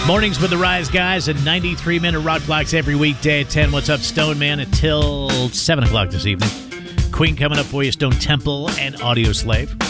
Mornings with the Rise Guys and 93-minute rock blocks every weekday at 10. What's up, Stone Man? Until 7 o'clock this evening. Queen coming up for you, Stone Temple and Audio Slave.